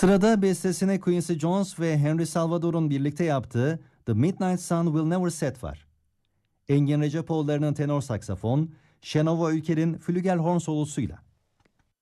Sırada bestesini Quincy Jones ve Henry Salvador'un birlikte yaptığı The Midnight Sun Will Never Set var. Engin Recepoğulları'nın tenor saksafon, Şenova Ülker'in flügelhorn solosuyla.